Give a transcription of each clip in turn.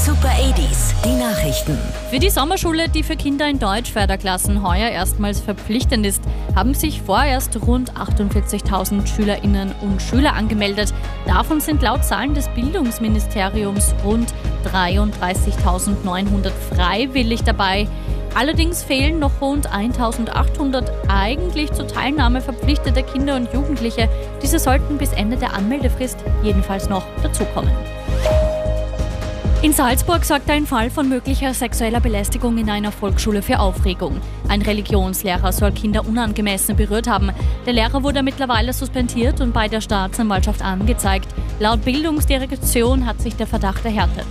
Super 80s, die Nachrichten. Für die Sommerschule, die für Kinder in Deutschförderklassen heuer erstmals verpflichtend ist, haben sich vorerst rund 48.000 Schülerinnen und Schüler angemeldet. Davon sind laut Zahlen des Bildungsministeriums rund 33.900 freiwillig dabei. Allerdings fehlen noch rund 1.800 eigentlich zur Teilnahme verpflichtete Kinder und Jugendliche. Diese sollten bis Ende der Anmeldefrist jedenfalls noch dazukommen. In Salzburg sorgt ein Fall von möglicher sexueller Belästigung in einer Volksschule für Aufregung. Ein Religionslehrer soll Kinder unangemessen berührt haben. Der Lehrer wurde mittlerweile suspendiert und bei der Staatsanwaltschaft angezeigt. Laut Bildungsdirektion hat sich der Verdacht erhärtet.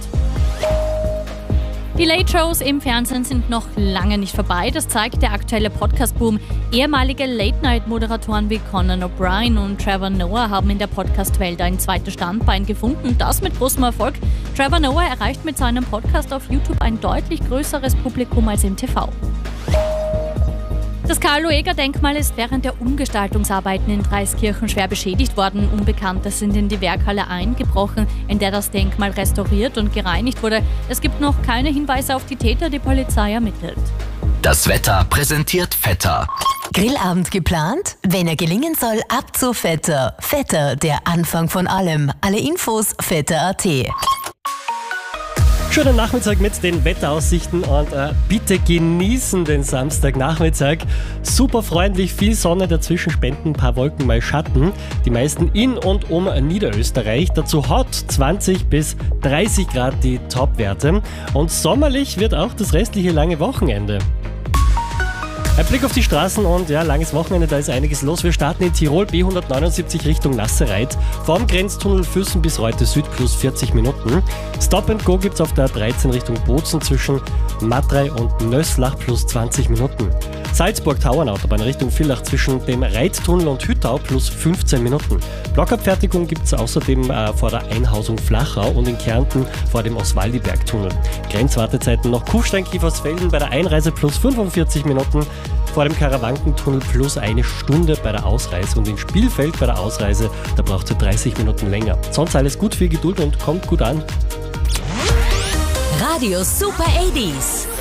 Die Late-Shows im Fernsehen sind noch lange nicht vorbei, das zeigt der aktuelle Podcast-Boom. Ehemalige Late-Night-Moderatoren wie Conan O'Brien und Trevor Noah haben in der Podcast-Welt ein zweites Standbein gefunden, das mit großem Erfolg. Trevor Noah erreicht mit seinem Podcast auf YouTube ein deutlich größeres Publikum als im TV. Das Karl-Lueger-Denkmal ist während der Umgestaltungsarbeiten in Dreiskirchen schwer beschädigt worden. Unbekannte sind in die Werkhalle eingebrochen, in der das Denkmal restauriert und gereinigt wurde. Es gibt noch keine Hinweise auf die Täter, die Polizei ermittelt. Das Wetter präsentiert Vetter. Grillabend geplant? Wenn er gelingen soll, ab zu Vetter. Vetter, der Anfang von allem. Alle Infos vetter.at. Schönen Nachmittag mit den Wetteraussichten und bitte genießen den Samstagnachmittag. Super freundlich, viel Sonne, dazwischen spenden ein paar Wolken mal Schatten. Die meisten in und um Niederösterreich. Dazu hot 20 bis 30 Grad die Topwerte. Und sommerlich wird auch das restliche lange Wochenende. Ein Blick auf die Straßen und langes Wochenende, da ist einiges los. Wir starten in Tirol, B179 Richtung Nassereit. Vom Grenztunnel Füssen bis Reute Süd plus 40 Minuten. Stop and Go gibt's auf der A13 Richtung Bozen zwischen Matrei und Nösslach plus 20 Minuten. Salzburg-Tauernautobahn Richtung Villach zwischen dem Reittunnel und Hüttau plus 15 Minuten. Blockabfertigung gibt's außerdem vor der Einhausung Flachau und in Kärnten vor dem Oswaldiberg-Tunnel. Grenzwartezeiten noch Kufstein-Kiefersfelden bei der Einreise plus 45 Minuten. Vor dem Karawankentunnel plus eine Stunde bei der Ausreise und in Spielfeld bei der Ausreise, da braucht es 30 Minuten länger. Sonst alles gut, viel Geduld und kommt gut an. Radio Super 80s.